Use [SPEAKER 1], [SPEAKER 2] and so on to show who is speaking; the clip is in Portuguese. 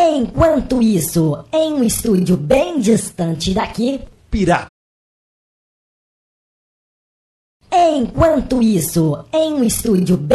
[SPEAKER 1] Enquanto isso, em um estúdio bem distante daqui...
[SPEAKER 2] Pirata.
[SPEAKER 1] Enquanto isso, em um estúdio bem